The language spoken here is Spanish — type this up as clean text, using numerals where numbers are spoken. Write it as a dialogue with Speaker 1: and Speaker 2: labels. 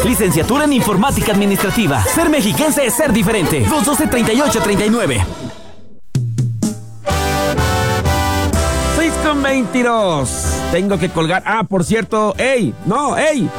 Speaker 1: Licenciatura en Informática Administrativa. Ser mexiquense es ser diferente. 212-3839.
Speaker 2: 6:22. Tengo que colgar. Por cierto. ¡Ey! ¡No! ¡Ey!